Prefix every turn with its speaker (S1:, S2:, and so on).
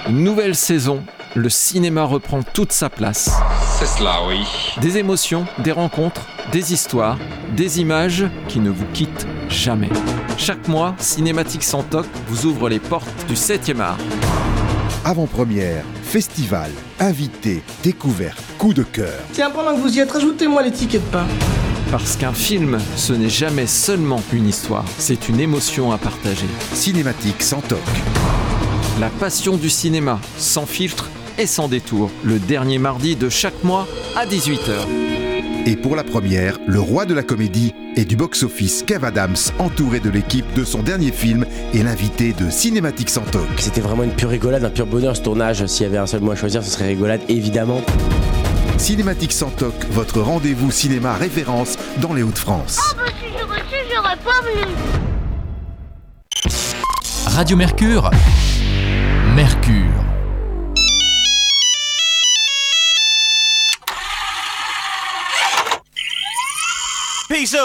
S1: Nouvelle saison, le cinéma reprend toute sa place.
S2: C'est cela, oui.
S1: Des émotions, des rencontres, des histoires, des images qui ne vous quittent jamais. Chaque mois, Cinématique sans toc vous ouvre les portes du 7e art.
S3: Avant-première, festival, invités, découvertes, coup de cœur.
S4: Tiens, pendant que vous y êtes, rajoutez-moi les tickets de pain.
S1: Parce qu'un film, ce n'est jamais seulement une histoire, c'est une émotion à partager.
S3: Cinématique sans toc.
S1: La passion du cinéma, sans filtre et sans détour, le dernier mardi de chaque mois à 18h.
S3: Et pour la première, le roi de la comédie et du box-office Kev Adams, entouré de l'équipe de son dernier film, est l'invité de Cinématique sans toc.
S5: C'était vraiment une pure rigolade, un pur bonheur ce tournage. S'il y avait un seul mot à choisir, ce serait rigolade, évidemment.
S3: Cinématique sans toc, votre rendez-vous cinéma référence dans les Hauts-de-France.
S6: Ah bah si j'aurais su, j'aurais pas venu.
S7: Radio Mercure. Mercure.
S8: Peace